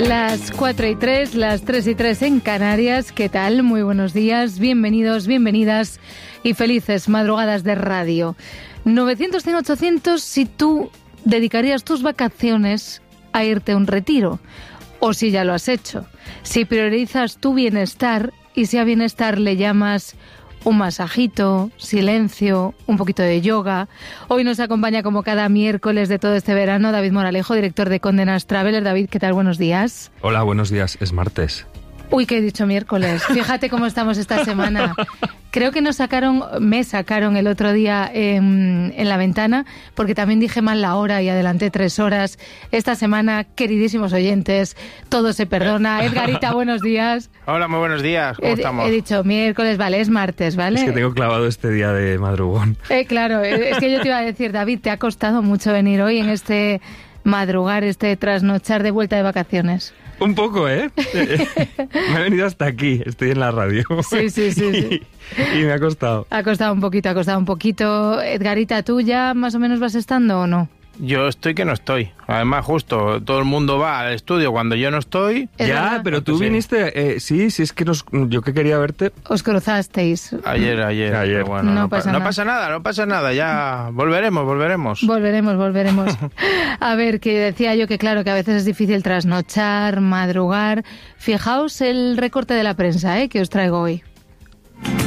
Las 4:03, las 3:03 en Canarias. ¿Qué tal? Muy buenos días, bienvenidos, bienvenidas y felices madrugadas de radio. 900-100-800 si tú dedicarías tus vacaciones a irte a un retiro, o si ya lo has hecho, si priorizas tu bienestar y si a bienestar le llamas un masajito, silencio, un poquito de yoga. Hoy nos acompaña como cada miércoles de todo este verano David Moralejo, director de Condenas Traveler. David, ¿qué tal? Buenos días. Hola, buenos días. Es martes. Uy, que he dicho miércoles. Fíjate cómo estamos esta semana. Creo que me sacaron el otro día en La Ventana, porque también dije mal la hora y adelanté 3 horas. Esta semana, queridísimos oyentes, todo se perdona. Edgarita, buenos días. Hola, muy buenos días. ¿Cómo estamos? He dicho miércoles, vale, es martes, ¿vale? Es que tengo clavado este día de madrugón. Claro, es que yo te iba a decir, David, te ha costado mucho venir hoy en este madrugar, este trasnochar de vuelta de vacaciones. Un poco, ¿eh? Me he venido hasta aquí, estoy en la radio. Sí. Y me ha costado. Ha costado un poquito. Edgarita, ¿tú ya más o menos vas estando o no? Yo estoy que no estoy. Además, justo, todo el mundo va al estudio cuando yo no estoy. Ya, pero tú viniste... sí, es que yo que quería verte... Os cruzasteis. Ayer. Bueno, no pasa nada. Ya volveremos. Volveremos. A ver, que decía yo que claro, que a veces es difícil trasnochar, madrugar. Fijaos el recorte de la prensa, que os traigo hoy.